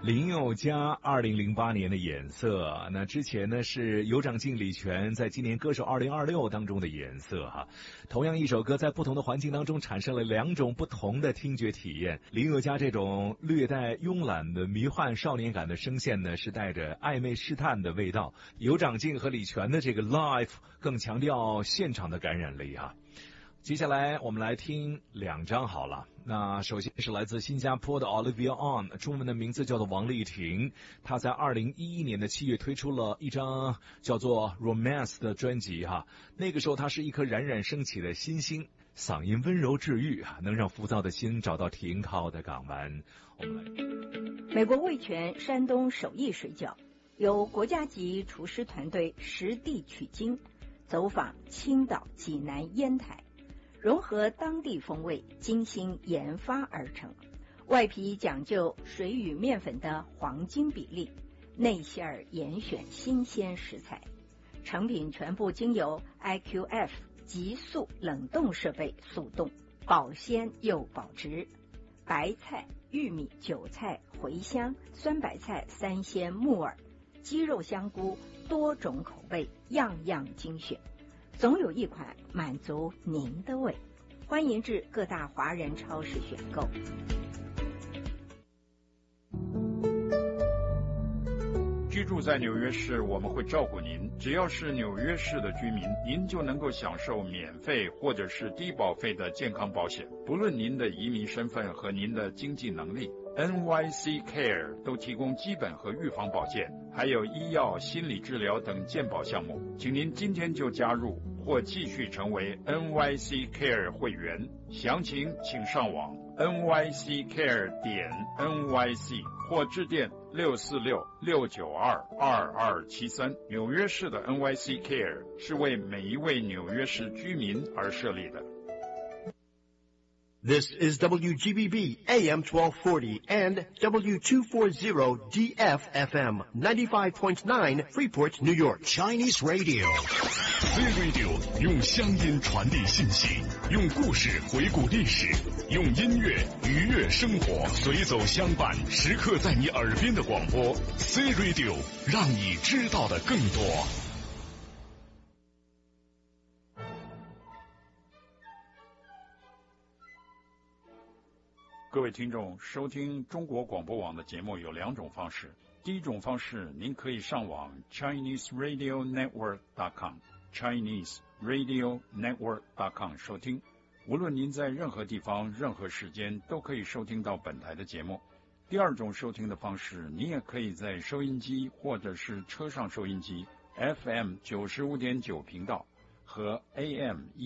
林宥嘉2008年的颜色，那之前呢是有长进李泉在今年歌手2026当中的颜色哈。同样一首歌在不同的环境当中产生了两种不同的听觉体验。林宥嘉这种略带慵懒的迷幻少年感的声线呢，是带着暧昧试探的味道。有长进和李泉的这个 Live 更强调现场的感染力哈。接下来我们来听两张好了。那首先是来自新加坡的 Olivia On， 中文的名字叫做王丽婷。她在2011年的7月推出了一张叫做 Romance 的专辑哈。那个时候她是一颗冉冉升起的新星，嗓音温柔治愈，能让浮躁的心找到停靠的港湾。我们来， 美国味全山东手艺水饺由国家级厨师团队实地取经，走访青岛、济南、烟台，融合当地风味，精心研发而成。外皮讲究水与面粉的黄金比例，内馅儿严选新鲜食材，成品全部经由 IQF 急速冷冻设备速冻，保鲜又保值。白菜、玉米、韭菜、茴香、酸白菜、三鲜、木耳、鸡肉、香菇，多种口味，样样精选，总有一款满足您的胃。欢迎至各大华人超市选购。 居住在纽约市，我们会照顾您。只要是纽约市的居民，您就能够享受免费或者是低保费的健康保险，不论您的移民身份和您的经济能力。NYC Care 都提供基本和预防保健，还有医药、心理治疗等健保项目。请您今天就加入或继续成为 NYC Care 会员，详情请上网 nyccare.nyc 或致电646-692-2273。纽约市的 NYC Care 是为每一位纽约市居民而设立的。 This is WGBB AM 1240 and W240 DFFM 95.9 Freeport, New York. Chinese Radio. C Radio 用乡音传递信息，用故事回顾历史，用音乐愉悦生活，随走相伴，时刻在你耳边的广播。C Radio 让你知道的更多。 各位听众，收听中国广播网的节目有两种方式。第一种方式，您可以上网 ChineseRadioNetwork.com ChineseRadioNetwork.com 收听。无论您在任何地方、任何时间，都可以收听到本台的节目。第二种收听的方式，你也可以在收音机或者是车上收音机 FM 95.9频道和 AM